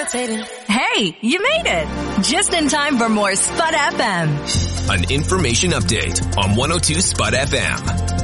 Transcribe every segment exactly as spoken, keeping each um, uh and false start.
levitating. Hey, you made it! Just in time for more Spud F M. An information update on one oh two Spud F M.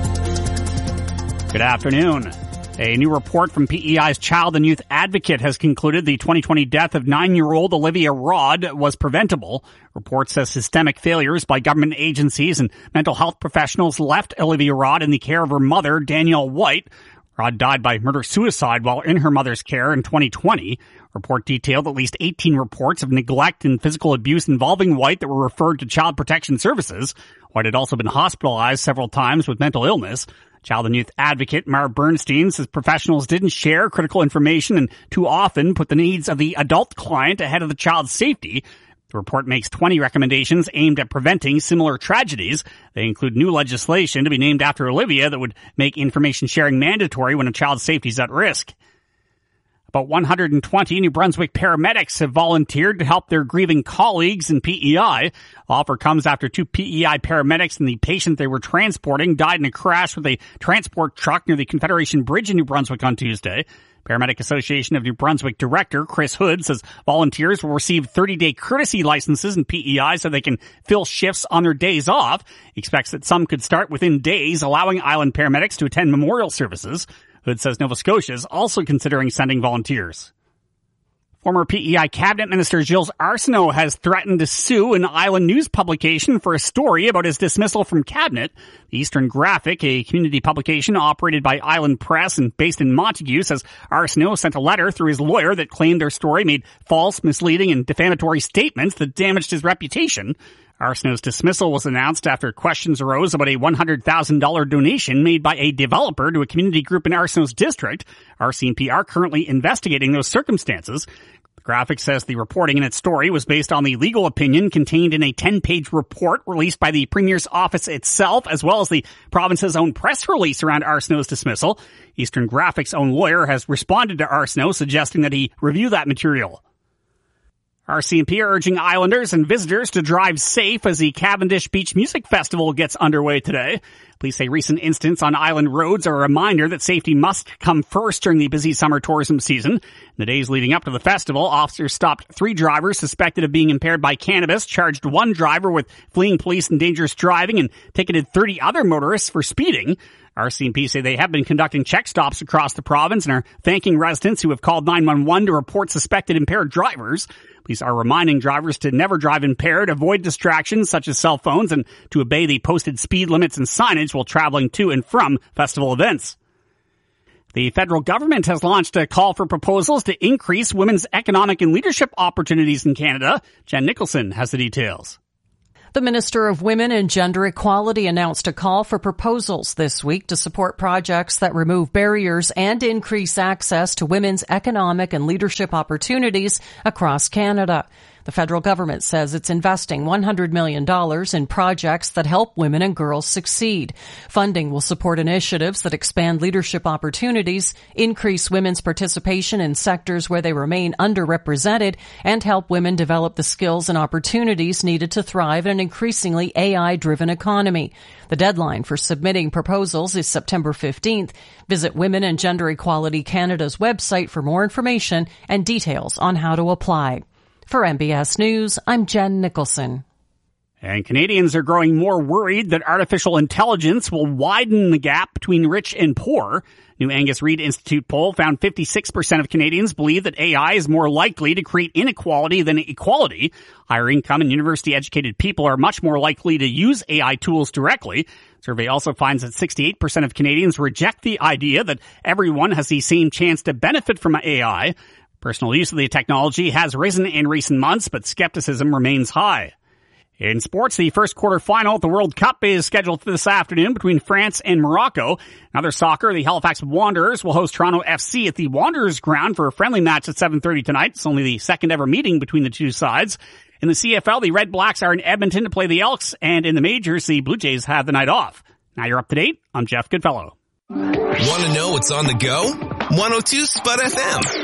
Good afternoon. A new report from P E I's Child and Youth Advocate has concluded the twenty twenty death of nine-year-old Olivia Rod was preventable. Report says systemic failures by government agencies and mental health professionals left Olivia Rod in the care of her mother, Danielle White. Rod died by murder-suicide while in her mother's care in twenty twenty. Report detailed at least eighteen reports of neglect and physical abuse involving White that were referred to Child Protection Services. White had also been hospitalized several times with mental illness. Child and Youth Advocate Mara Bernstein says professionals didn't share critical information and too often put the needs of the adult client ahead of the child's safety. The report makes twenty recommendations aimed at preventing similar tragedies. They include new legislation to be named after Olivia that would make information sharing mandatory when a child's safety is at risk. About one hundred twenty New Brunswick paramedics have volunteered to help their grieving colleagues in P E I. The offer comes after two P E I paramedics and the patient they were transporting died in a crash with a transport truck near the Confederation Bridge in New Brunswick on Tuesday. Paramedic Association of New Brunswick Director Chris Hood says volunteers will receive thirty-day courtesy licenses in P E I so they can fill shifts on their days off. He expects that some could start within days, allowing island paramedics to attend memorial services. Hood says Nova Scotia is also considering sending volunteers. Former P E I Cabinet Minister Gilles Arsenault has threatened to sue an island news publication for a story about his dismissal from Cabinet. The Eastern Graphic, a community publication operated by Island Press and based in Montague, says Arsenault sent a letter through his lawyer that claimed their story made false, misleading, and defamatory statements that damaged his reputation. Arsenault's dismissal was announced after questions arose about a one hundred thousand dollars donation made by a developer to a community group in Arsenault's district. R C M P are currently investigating those circumstances. The Graphic says the reporting in its story was based on the legal opinion contained in a ten-page report released by the Premier's office itself, as well as the province's own press release around Arsenault's dismissal. Eastern Graphic's own lawyer has responded to Arsenault, suggesting that he review that material. R C M P are urging islanders and visitors to drive safe as the Cavendish Beach Music Festival gets underway today. Police say recent incidents on island roads are a reminder that safety must come first during the busy summer tourism season. In the days leading up to the festival, officers stopped three drivers suspected of being impaired by cannabis, charged one driver with fleeing police and dangerous driving, and ticketed thirty other motorists for speeding. R C M P say they have been conducting check stops across the province and are thanking residents who have called nine one one to report suspected impaired drivers. Police are reminding drivers to never drive impaired, avoid distractions such as cell phones, and to obey the posted speed limits and signage while traveling to and from festival events. The federal government has launched a call for proposals to increase women's economic and leadership opportunities in Canada. Jen Nicholson has the details. The Minister of Women and Gender Equality announced a call for proposals this week to support projects that remove barriers and increase access to women's economic and leadership opportunities across Canada. The federal government says it's investing one hundred million dollars in projects that help women and girls succeed. Funding will support initiatives that expand leadership opportunities, increase women's participation in sectors where they remain underrepresented, and help women develop the skills and opportunities needed to thrive in an increasingly A I-driven economy. The deadline for submitting proposals is September fifteenth. Visit Women and Gender Equality Canada's website for more information and details on how to apply. For M B S News, I'm Jen Nicholson. And Canadians are growing more worried that artificial intelligence will widen the gap between rich and poor. New Angus Reid Institute poll found fifty-six percent of Canadians believe that A I is more likely to create inequality than equality. Higher income and university-educated people are much more likely to use A I tools directly. The survey also finds that sixty-eight percent of Canadians reject the idea that everyone has the same chance to benefit from A I. Personal use of the technology has risen in recent months, but skepticism remains high. In sports, the first quarter final at the World Cup is scheduled for this afternoon between France and Morocco. In other soccer, the Halifax Wanderers will host Toronto F C at the Wanderers ground for a friendly match at seven thirty tonight. It's only the second ever meeting between the two sides. In the C F L, the Red Blacks are in Edmonton to play the Elks, and in the majors, the Blue Jays have the night off. Now you're up to date. I'm Jeff Goodfellow. Want to know what's on the go? one oh two Spud F M.